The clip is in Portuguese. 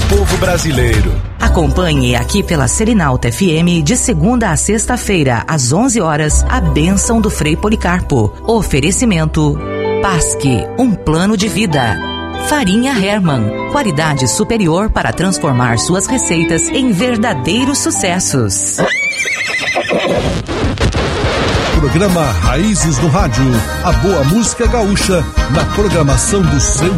povo brasileiro. Acompanhe aqui pela Selinalta FM de segunda a sexta-feira, às 11 horas, a bênção do Frei Policarpo. Oferecimento Pasque, um plano de vida. Farinha Hermann, qualidade superior para transformar suas receitas em verdadeiros sucessos. Programa Raízes no Rádio. A boa música gaúcha na programação do seu